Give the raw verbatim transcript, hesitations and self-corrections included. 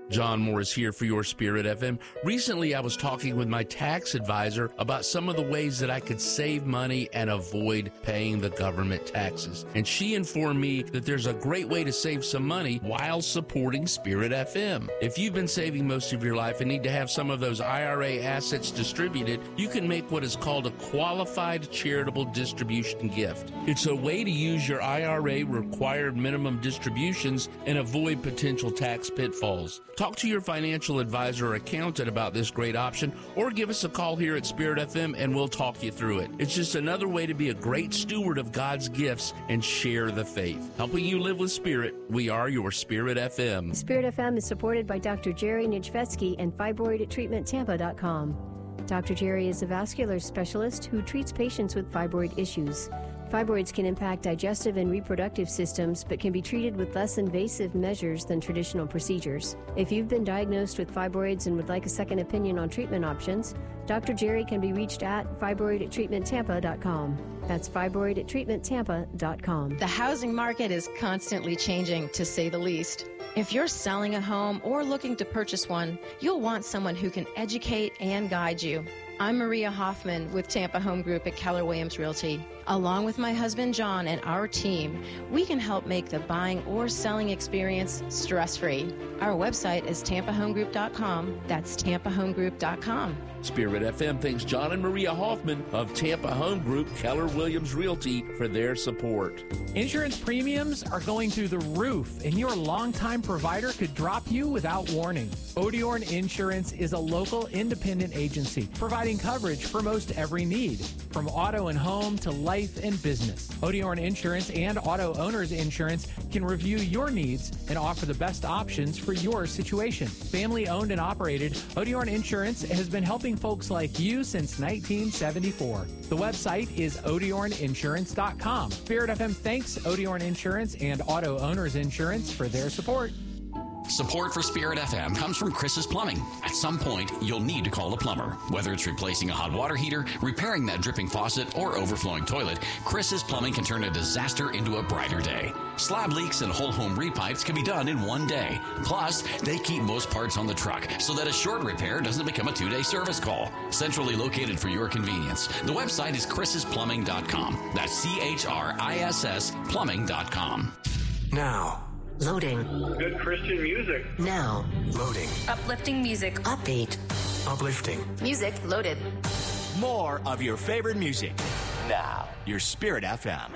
John Morris here for your Spirit F M. Recently, I was talking with my tax advisor about some of the ways that I could save money and avoid paying the government taxes. And she informed me that there's a great way to save some money while supporting Spirit F M. If you've been saving most of your life and need to have some of those I R A assets distributed, you can make what is called a qualified charitable distribution gift. It's a way to use your I R A required minimum distributions and avoid potential tax pitfalls. Talk to your financial advisor or accountant about this great option, or give us a call here at Spirit F M and we'll talk you through it. It's just another way to be a great steward of God's gifts and share the faith. Helping you live with Spirit, we are your Spirit F M. Spirit F M is supported by Doctor Jerry Nijvetsky and fibroid treatment tampa dot com. Doctor Jerry is a vascular specialist who treats patients with fibroid issues. Fibroids can impact digestive and reproductive systems, but can be treated with less invasive measures than traditional procedures. If you've been diagnosed with fibroids and would like a second opinion on treatment options, Doctor Jerry can be reached at fibroid treatment tampa dot com. That's fibroid treatment tampa dot com. The housing market is constantly changing, to say the least. If you're selling a home or looking to purchase one, you'll want someone who can educate and guide you. I'm Maria Hoffman with Tampa Home Group at Keller Williams Realty. Along with my husband John and our team, we can help make the buying or selling experience stress-free. Our website is tampa home group dot com. That's tampa home group dot com. Spirit F M thanks John and Maria Hoffman of Tampa Home Group, Keller Williams Realty, for their support. Insurance premiums are going through the roof, and your longtime provider could drop you without warning. Odiorn Insurance is a local independent agency providing coverage for most every need, from auto and home to life and business. Odiorn Insurance and Auto Owners Insurance can review your needs and offer the best options for your situation. Family owned and operated, Odiorn Insurance has been helping folks like you since nineteen seventy-four. The website is odiorn insurance dot com. Spirit F M thanks Odiorn Insurance and Auto Owners Insurance for their support. Support for Spirit F M comes from Chris's Plumbing. At some point, you'll need to call a plumber. Whether it's replacing a hot water heater, repairing that dripping faucet, or overflowing toilet, Chris's Plumbing can turn a disaster into a brighter day. Slab leaks and whole home repipes can be done in one day. Plus, they keep most parts on the truck so that a short repair doesn't become a two-day service call. Centrally located for your convenience. The website is chris's plumbing dot com. That's C H R I S S plumbing dot com. Now. Loading. Good Christian music. Now. Loading. Uplifting music. Upbeat. Uplifting. Music loaded. More of your favorite music. Now, your Spirit F M.